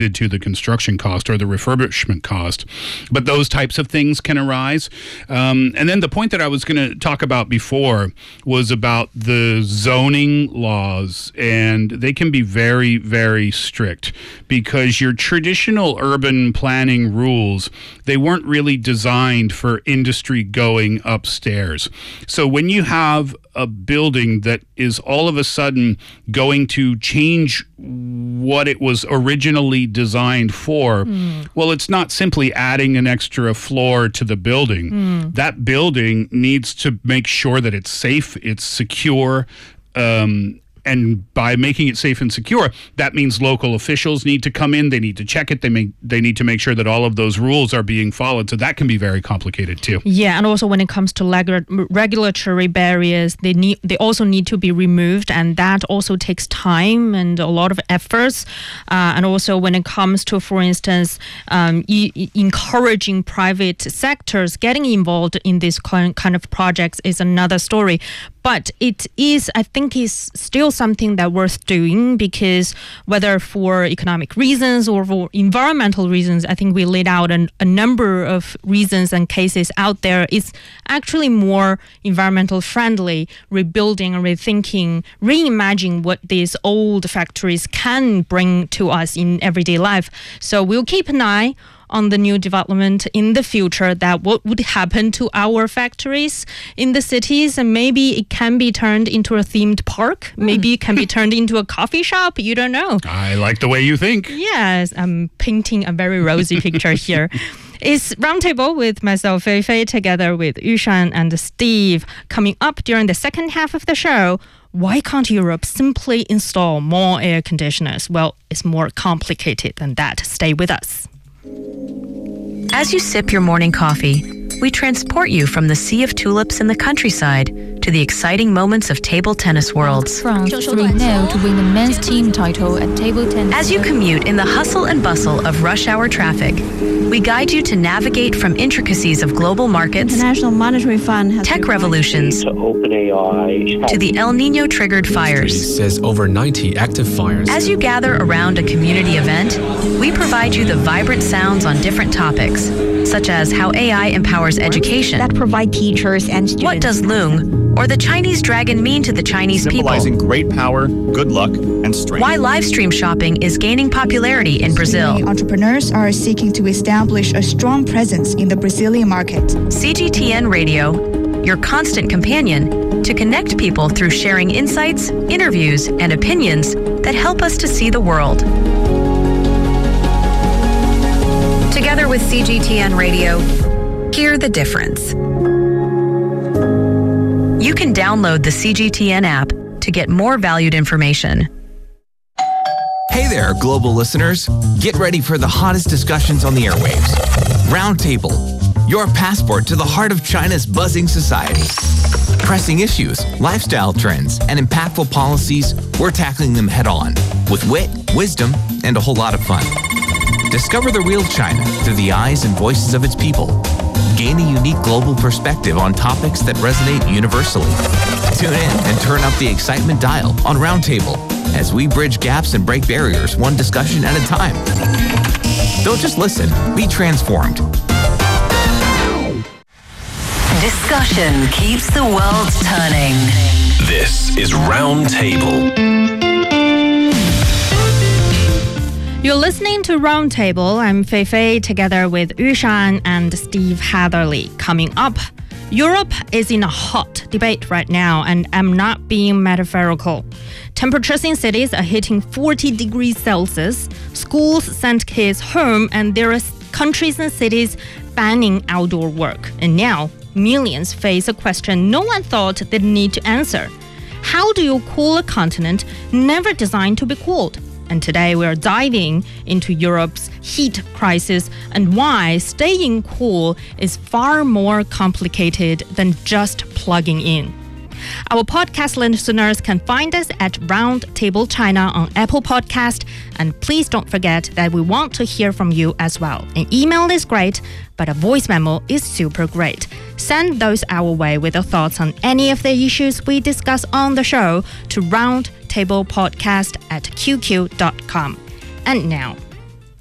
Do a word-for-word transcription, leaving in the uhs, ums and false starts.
to the construction cost or the refurbishment cost. But those types of things can arise. Um, and then the point that I was going to talk about before was about the zoning laws, and they can be very, very strict because your traditional urban planning rules, they weren't really designed for industry going upstairs. So when you have a building that is all of a sudden going to change what it was originally designed for, mm. well, it's not simply adding an extra floor to the building. Mm. That building needs to make sure that it's safe, it's secure, um, and by making it safe and secure, that means local officials need to come in. They need to check it. They may, they need to make sure that all of those rules are being followed. So that can be very complicated too. Yeah, and also when it comes to leg- regulatory barriers, they need they also need to be removed, and that also takes time and a lot of efforts. Uh, and also when it comes to, for instance, um, e- encouraging private sectors getting involved in this kind of projects is another story. But it is, I think, is still something that worth doing, because whether for economic reasons or for environmental reasons, I think we laid out an, a number of reasons and cases out there. It's actually more environmental friendly, rebuilding and rethinking, reimagining what these old factories can bring to us in everyday life. So we'll keep an eye on the new development in the future, that what would happen to our factories in the cities, and maybe it can be turned into a themed park. Mm. Maybe it can be turned into a coffee shop. You don't know. I like the way you think. Yes, I'm painting a very rosy picture here. It's Roundtable with myself, Fei Fei, together with Yushan and Steve. Coming up during the second half of the show, why can't Europe simply install more air conditioners? Well, it's more complicated than that. Stay with us. As you sip your morning coffee, we transport you from the sea of tulips in the countryside to the exciting moments of table tennis worlds. France three nil to win the men's team title at table tennis. As you commute in the hustle and bustle of rush hour traffic, we guide you to navigate from intricacies of global markets, International Monetary Fund has tech revolutions, to OpenAI, to the El Nino triggered fires. Says over ninety active fires. As you gather around a community event, we provide you the vibrant sounds on different topics, such as how A I empowers education, that provide teachers and students. What does Loong or the Chinese dragon mean to the Chinese Symbolizing people? Great power, good luck, and strength. Why live stream shopping is gaining popularity in Brazil. Entrepreneurs are seeking to establish a strong presence in the Brazilian market. C G T N Radio, your constant companion to connect people through sharing insights, interviews, and opinions that help us to see the world. Together with C G T N Radio, hear the difference. You can download the C G T N app to get more valued information. Hey there, global listeners. Get ready for the hottest discussions on the airwaves. Roundtable, your passport to the heart of China's buzzing society. Pressing issues, lifestyle trends, and impactful policies, we're tackling them head on with wit, wisdom, and a whole lot of fun. Discover the real China through the eyes and voices of its people. Gain a unique global perspective on topics that resonate universally. Tune in and turn up the excitement dial on Roundtable as we bridge gaps and break barriers one discussion at a time. Don't just listen, be transformed. Discussion keeps the world turning. This is Roundtable. You're listening to Roundtable. I'm Fei Fei, together with Yushan and Steve Hatherley. Coming up, Europe is in a hot debate right now, and I'm not being metaphorical. Temperatures in cities are hitting forty degrees Celsius. Schools send kids home, and there are countries and cities banning outdoor work. And now, millions face a question no one thought they'd need to answer. How do you cool a continent never designed to be cooled? And today we're diving into Europe's heat crisis and why staying cool is far more complicated than just plugging in. Our podcast listeners can find us at Roundtable China on Apple Podcast. And please don't forget that we want to hear from you as well. An email is great, but a voice memo is super great. Send those our way with your thoughts on any of the issues we discuss on the show to roundtablepodcast at q q dot com. And now,